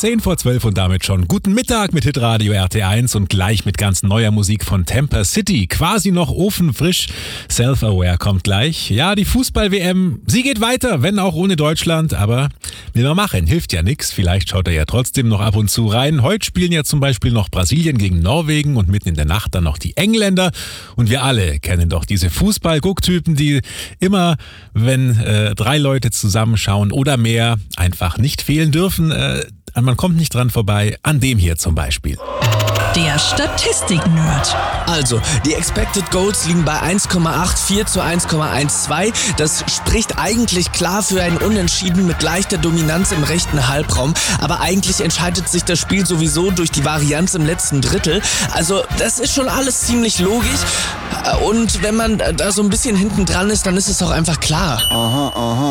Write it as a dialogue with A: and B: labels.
A: 10:10 und damit schon guten Mittag mit Hitradio RT1 und gleich mit ganz neuer Musik von Temper City. Quasi noch ofenfrisch. Self-Aware kommt gleich. Ja, die Fußball-WM, sie geht weiter, wenn auch ohne Deutschland, aber will man machen, hilft ja nichts. Vielleicht schaut er ja trotzdem noch ab und zu rein. Heute spielen ja zum Beispiel noch Brasilien gegen Norwegen und mitten in der Nacht dann noch die Engländer. Und wir alle kennen doch diese Fußball-Gucktypen, die immer, wenn 3 Leute zusammenschauen oder mehr, einfach nicht fehlen dürfen. Man kommt nicht dran vorbei, an dem hier zum Beispiel.
B: Der Statistik-Nerd.
C: Also, die Expected Goals liegen bei 1,84 zu 1,12. Das spricht eigentlich klar für ein Unentschieden mit leichter Dominanz im rechten Halbraum. Aber eigentlich entscheidet sich das Spiel sowieso durch die Varianz im letzten Drittel. Also, das ist schon alles ziemlich logisch. Und wenn man da so ein bisschen hinten dran ist, dann ist es auch einfach klar.
D: Aha.